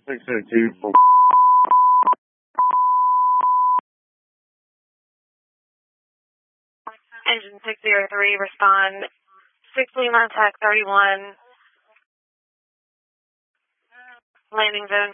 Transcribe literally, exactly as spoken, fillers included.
six oh two for Engine six oh three, respond six Lima Tech thirty-one, landing zone